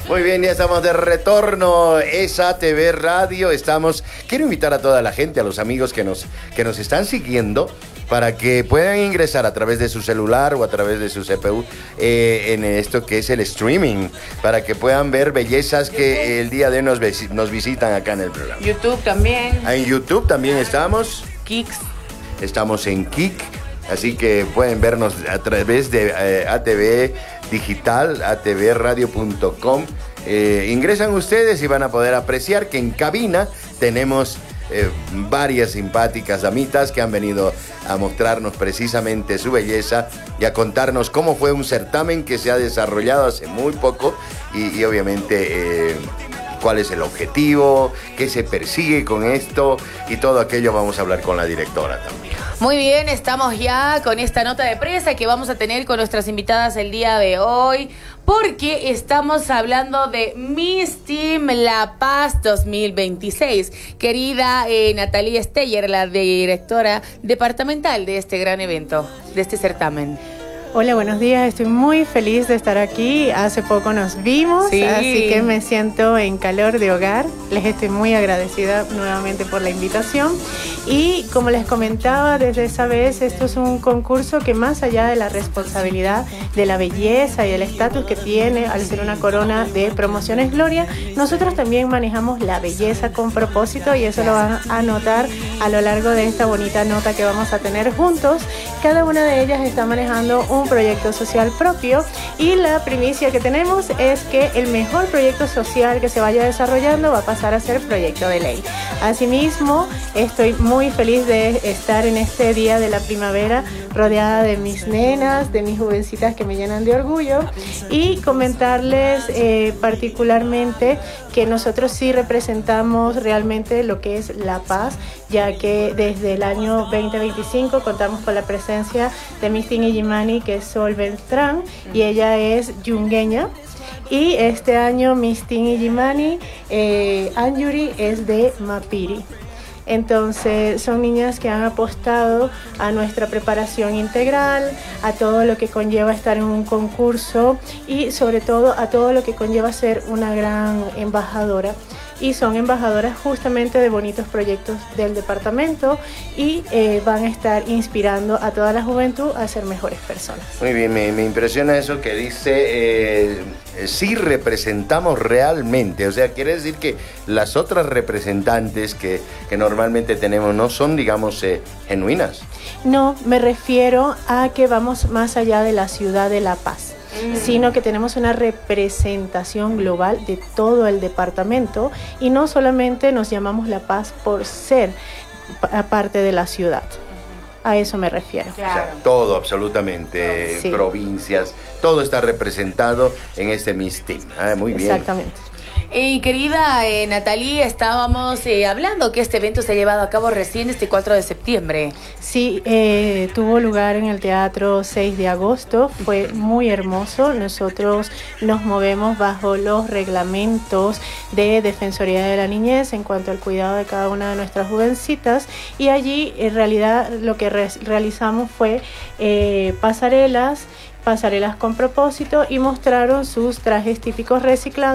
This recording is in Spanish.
Muy bien, ya estamos de retorno. Es ATV Radio. Quiero invitar a toda la gente, a los amigos que nos están siguiendo, para que puedan ingresar a través de su celular o a través de su CPU en esto que es el streaming, para que puedan ver bellezas que el día de hoy nos visitan acá en el programa. YouTube también. En YouTube también estamos. Kicks. Estamos en Kik, así que pueden vernos a través de ATV Digital, atvradio.com. Ingresan ustedes y van a poder apreciar que en cabina tenemos varias simpáticas damitas que han venido a mostrarnos precisamente su belleza y a contarnos cómo fue un certamen que se ha desarrollado hace muy poco y obviamente cuál es el objetivo, qué se persigue con esto y todo aquello. Vamos a hablar con la directora también. Muy bien, estamos ya con esta nota de prensa que vamos a tener con nuestras invitadas el día de hoy, porque estamos hablando de Miss Team La Paz 2026. Querida Natalia Steyer, la directora departamental de este gran evento, de este certamen. Hola, buenos días. Estoy muy feliz de estar aquí. Hace poco nos vimos, sí. Así que me siento en calor de hogar. Les estoy muy agradecida nuevamente por la invitación. Y como les comentaba desde esa vez, esto es un concurso que más allá de la responsabilidad de la belleza y el estatus que tiene al ser una corona de Promociones Gloria, nosotros también manejamos la belleza con propósito, y eso lo van a notar a lo largo de esta bonita nota que vamos a tener juntos. Cada una de ellas está manejando un proyecto social propio, y la primicia que tenemos es que el mejor proyecto social que se vaya desarrollando va a pasar a ser proyecto de ley. Asimismo, estoy muy feliz de estar en este día de la primavera rodeada de mis nenas, de mis jovencitas que me llenan de orgullo, y comentarles particularmente que nosotros sí representamos realmente lo que es la paz, ya que desde el año 2025 contamos con la presencia de Miss Team Illimani, que es Sol Beltrán, y ella es yungueña. Y este año Miss Team Illimani, Anjuri, es de Mapiri. Entonces son niñas que han apostado a nuestra preparación integral, a todo lo que conlleva estar en un concurso y sobre todo a todo lo que conlleva ser una gran embajadora. Y son embajadoras justamente de bonitos proyectos del departamento, y van a estar inspirando a toda la juventud a ser mejores personas. Muy bien, me impresiona eso que dice, sí representamos realmente, o sea, quiere decir que las otras representantes que normalmente tenemos no son, digamos, genuinas. No, me refiero a que vamos más allá de la ciudad de La Paz, sino que tenemos una representación global de todo el departamento, y no solamente nos llamamos La Paz por ser parte de la ciudad. A eso me refiero. Claro. O sea, todo, absolutamente, sí. Provincias, todo está representado en este Miss Team. Muy bien. Exactamente. Querida Natalia, estábamos hablando que este evento se ha llevado a cabo recién este 4 de septiembre. Sí, tuvo lugar en el Teatro 6 de agosto, fue muy hermoso. Nosotros nos movemos bajo los reglamentos de Defensoría de la Niñez en cuanto al cuidado de cada una de nuestras jovencitas, y allí en realidad lo que realizamos fue pasarelas con propósito, y mostraron sus trajes típicos reciclados